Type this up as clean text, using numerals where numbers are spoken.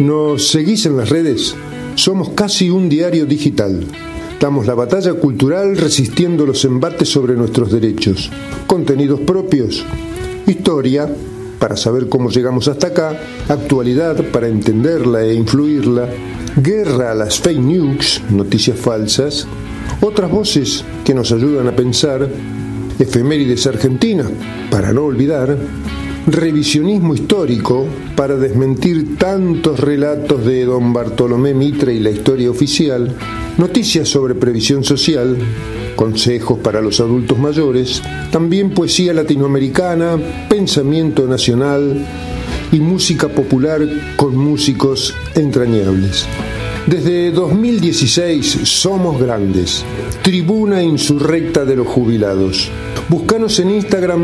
¿Nos seguís en las redes? Somos casi un diario digital. Damos la batalla cultural resistiendo los embates sobre nuestros derechos. Contenidos propios, historia para saber cómo llegamos hasta acá, actualidad para entenderla e influirla, guerra a las fake news, noticias falsas, otras voces que nos ayudan a pensar, efemérides argentinas para no olvidar, revisionismo histórico para desmentir tantos relatos de don Bartolomé Mitre y la historia oficial, noticias sobre previsión social, consejos para los adultos mayores, también poesía latinoamericana, pensamiento nacional y música popular con músicos entrañables. Desde 2016 somos grandes, tribuna insurrecta de los jubilados. Búscanos en Instagram